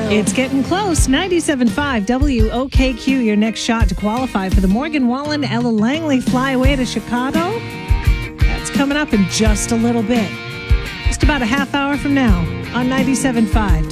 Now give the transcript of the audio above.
It's getting close. 97.5 WOKQ, your next shot to qualify for the Morgan Wallen Ella Langley Flyaway to Chicago. That's coming up in just a little bit. Just about a half hour from now on 97.5